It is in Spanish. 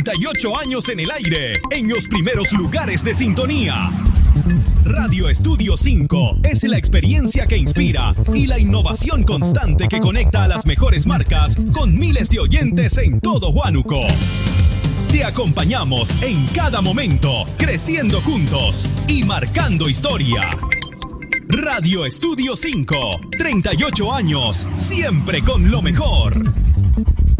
38 años en el aire, en los primeros lugares de sintonía. Radio Estudio 5 es la experiencia que inspira y la innovación constante que conecta a las mejores marcas con miles de oyentes en todo Huánuco. Te acompañamos en cada momento, creciendo juntos y marcando historia. Radio Estudio 5, 38 años, siempre con lo mejor.